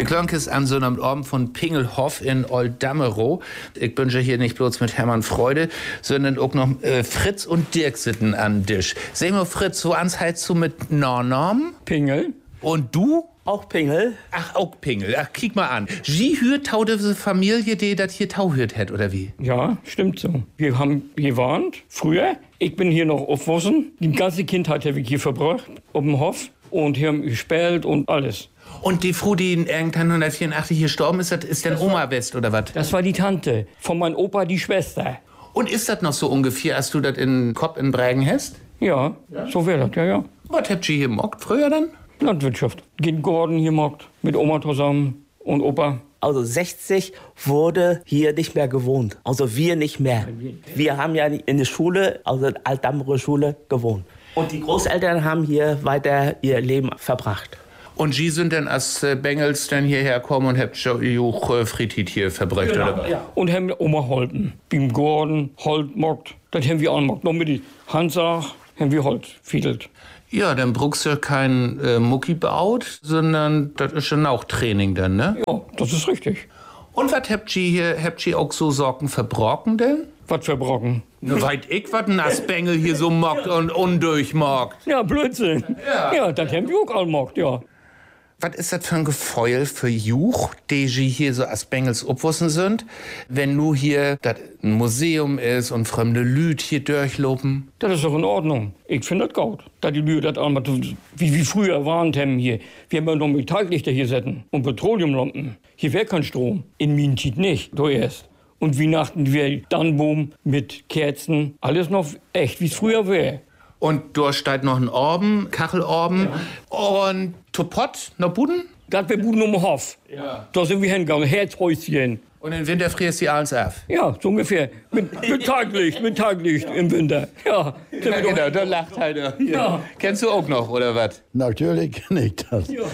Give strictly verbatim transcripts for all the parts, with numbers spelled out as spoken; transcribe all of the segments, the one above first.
Ich klonkes an so einem Abend von Pingelhof in Oldamerow. Ich bin ja hier nicht bloß mit Hermann Freude, sondern auch noch äh, Fritz und Dirk sitzen an Tisch. Sag mal, Fritz, wo ans heißt du mit Nornorm? Pingel. Und du? Auch Pingel. Ach, auch Pingel. Ach, kick mal an. Sie hört tau diese Familie, die das hier tau hört hat, oder wie? Ja, stimmt so. Wir haben gewarnt, früher. Ich bin hier noch aufgewachsen. Die ganze Kindheit habe ich hier verbracht, auf dem Hof. Und hier haben gespielt und alles. Und die Frau, die in irgendwann neunzehnhundertvierundachtzig gestorben ist, das ist dann Oma West, oder was? Das war die Tante. Von meinem Opa die Schwester. Und ist das noch so ungefähr, als du das in Kopp in Brägen hast? Ja, ja, so wäre das, ja, ja. Was habt ihr hier gemockt früher dann? Landwirtschaft. Gegen Gordon hier mockt, mit Oma zusammen und Opa. Also sechzig wurde hier nicht mehr gewohnt. Also wir nicht mehr. Wir haben ja in der Schule, also in der Altamere Schule, gewohnt. Und die Großeltern haben hier weiter ihr Leben verbracht. Und Sie sind dann als äh, Bengels dann hierher gekommen und habt schon äh, Fritit hier verbracht, Genau, oder was? ja. Und haben Oma holpen. Beim Gordon, Holt mockt. Das haben wir auch mockt. Noch mit die Hansach haben wir Holt fiedelt. Ja, dann brauchst du kein äh, Mucki baut, sondern das ist schon auch Training dann, ne? Ja, das ist richtig. Und was habt ihr hier, habt ihr auch so Sorgen verbrochen denn? Was verbrochen? Nur weit ich, was ein Nassbengel hier so mockt und undurchmockt. Ja, Blödsinn. Ja. Ja, das haben wir auch all mockt, ja. Was ist das für ein Gefeul für Juch, die Sie hier so als Bengels obwussen sind, wenn nur hier das ein Museum ist und fremde Lüd hier durchlopen? Das ist doch in Ordnung. Ich finde das gut. Da die Lüge das einmal, wie, wie früher waren haben hier. Wir haben ja noch Metalllichter hier setzen und Petroleumlampen. Hier wäre kein Strom. In Minentit nicht, da erst. Und Weihnachten wäre Tannenbaum mit Kerzen. Alles noch echt, wie es früher wäre. Und dort steht noch ein Orben, Kachelorben. Ja. Und Topot, noch Buden? Das wäre Buden um den Hof. Ja. Da sind wir hingegangen, Herzhäuschen. Und im Winter frierst die alles auf? Ja, so ungefähr. Mit, mit Taglicht, mit Taglicht im Winter. Ja, ja genau, da lacht halt er. Ja. Kennst du auch noch, oder was? Natürlich kenne ich das. Ja.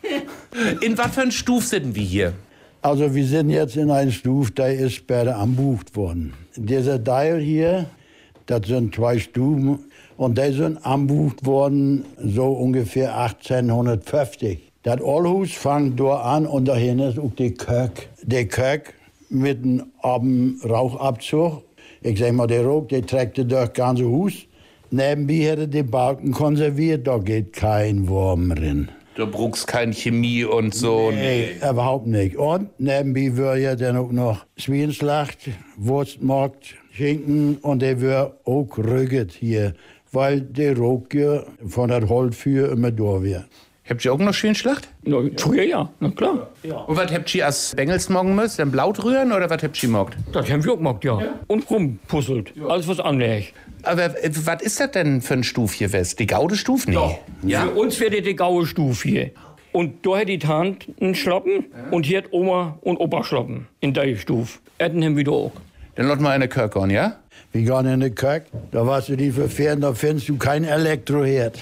In was für ein Stuf sind wir hier? Also wir sind jetzt in einer Stufe, der ist später anbucht worden. Dieser Teil hier, das sind zwei Stufen und die sind anbucht worden so ungefähr achtzehnhundertfünfzig. Das Oldhus fängt dort an und dahin ist auch die Kirche. Die Kirche mit einem Rauchabzug. Ich sag mal, der Rauch, der trägt durch das ganze Haus. Nebenbei hätte die Balken konserviert, da geht kein Wurm drin. Du brauchst keine Chemie und so. Nee, nee, überhaupt nicht. Und nebenbei wird ja dann auch noch Schweinslacht, Wurstmarkt, Schinken und der wird auch rügget hier, weil der Rauch von der Holzfeuer immer da wird. Habt ihr auch noch Schweinschlacht? Na, früher ja, na klar. Ja. Und was habt ihr als Bengels morgen müsst? Dann Blaut rühren oder was habt ihr mockt? Das haben wir auch gemacht, ja. ja. Und rumpuzzelt. Ja. Alles was anlegt. Aber äh, was ist das denn für ein Stuf hier west? Die Gaudestufe? Nee. Ja. ja. Für uns wäre die gaue Stufe hier. Und da hat die Tante einen Schloppen ja. und hier hat Oma und Opa Schloppen in der Stufe. Erden haben wir da auch. Dann lass mal in die Kirche an, ja? Wir gehen in die Kirche, da warst du die verfähren, da findest du kein Elektroherd.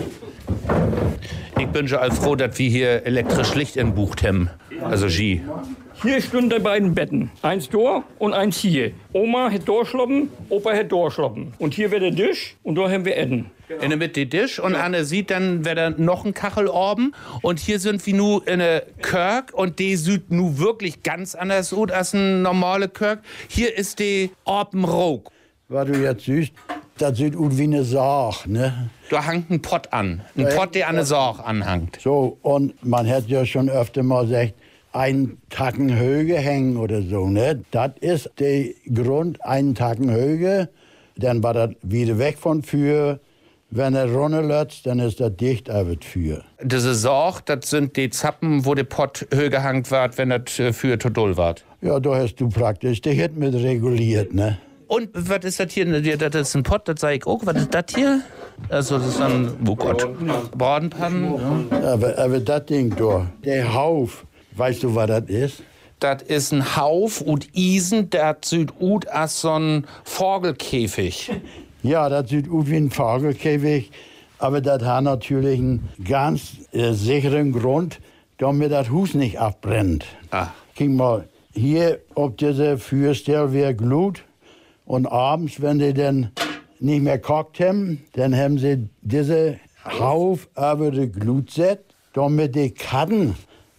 Ich bin schon all froh, dass wir hier elektrisch Licht entbucht haben. Also G. Hier stehen die beiden Betten. Eins da und eins hier. Oma hat da schloppen, Opa hat da schloppen. Und hier wäre der Tisch und da haben wir Essen. Genau. In der Mitte der Tisch und Anne sieht, dann wäre da noch ein Kachelorben. Und hier sind wir nur in der Kirche und die sieht nu wirklich ganz anders aus als eine normale Kirche. Hier ist die Orbenrock. Was du jetzt siehst, das sieht aus wie eine Sarg, ne? Da hängt ein Pott an. Ein ja, Pott, der an eine Sarg anhängt. So, und man hätte ja schon öfter mal gesagt, einen Tacken Höhe hängen oder so, ne? Das ist der Grund, einen Tacken Höhe. Dann war das wieder weg von Für. Wenn er runterlässt, dann ist das dicht auf das Für. Diese Sarg, das sind die Zappen, wo der Pott höher gehangen wird, wenn das Für zu doll wird. Ja, da hast du praktisch die Hit mit reguliert, ne? Und was ist das hier? Das ist ein Pott, das sage ich auch. Was ist das hier? Also das ist ein, oh Gott, Bratenpannen. Ja. Aber, aber das Ding da, der Hauf, weißt du, was das ist? Das ist ein Hauf und Isen, das sieht aus als so ein Vogelkäfig. Ja, das sieht aus wie ein Vogelkäfig, aber das hat natürlich einen ganz äh, sicheren Grund, damit das Haus nicht abbrennt. Ah. Guck mal, hier auf dieser Feuerstelle wird Glut. Und abends, wenn die dann nicht mehr kocht haben, dann haben sie diese Hauf über die Glut gesetzt, damit die Katten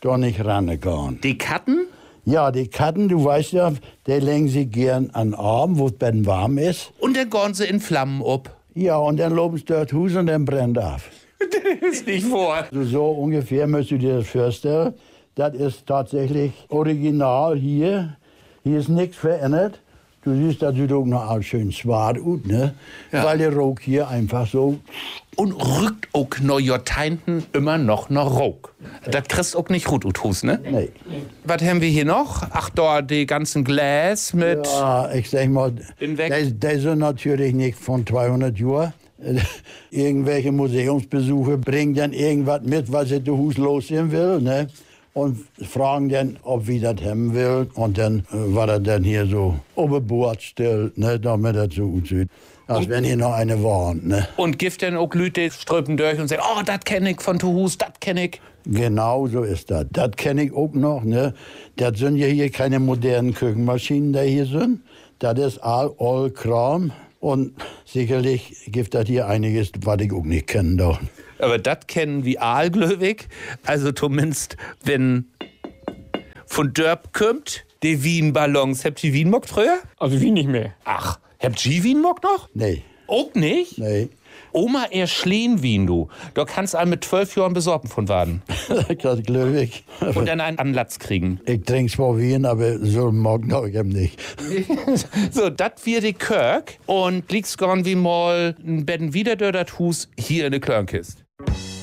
da nicht rangegangen. Die Katten? Ja, die Katten, du weißt ja, die legen sich gern an den Arm, wo es dann warm ist. Und dann gehen sie in Flammen ab. Ja, und dann loben sie dort Hus und dann brennt ab. Das ist nicht vor. So, so ungefähr müsst du dir das vorstellen. Das ist tatsächlich original hier. Hier ist nichts verändert. Du siehst, das sieht auch noch alles schön zwart aus, ne? Ja. Weil der Rauch hier einfach so... Und rückt auch noch Jahrzehnten immer noch noch Rauch. Das kriegst auch nicht gut aus, ne? Nee. Was haben wir hier noch? Ach, da die ganzen Gläs mit... Ja, ich sag mal, Bin weg. die, die sind natürlich nicht von zweihundert Jahren. Irgendwelche Museumsbesucher bringen dann irgendwas mit, was sie zu Hus losgehen will, ne? Und fragen dann, ob wir das haben will. Und dann äh, war das dann hier so oberbord still, ne, damit das so aussieht. Als wenn hier noch eine war, ne. Und gibt dann auch Leute ströpen durch und sagen, oh, das kenne ich von Tuhus, das kenne ich. Genau so ist das. Das kenne ich auch noch, ne. Das sind ja hier keine modernen Küchenmaschinen, die hier sind. Das ist all, all Kram. Und sicherlich gibt das hier einiges, was ich auch nicht kenne. Doch. Aber das kennen wir Aalglöwig. Also zumindest, wenn von Dörp kommt, die Wien-Ballons. Habt ihr Wien mockt früher? Also wie nicht mehr. Ach, habt ihr Wien mockt noch? Nee, Auch nicht? nee. Oma er schleen Wien, du. Da kannst du einen mit zwölf Jahren besorgen von Waden. Das glaube ich. Und dann einen Anlatz kriegen. Ich trinke zwar Wein, aber so morgen auch eben nicht. So, das wird die Kirk. Und liegst gern wie mal ein Betten wieder dort Hus hier in der Klörnkist.